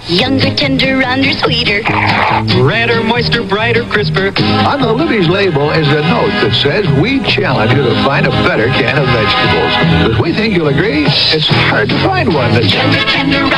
Younger, tender, rounder, sweeter. Redder, moister, brighter, crisper. On the Libby's label is a note that says we challenge you to find a better can of vegetables. Because we think you'll agree, it's hard to find one that's Younger, tender,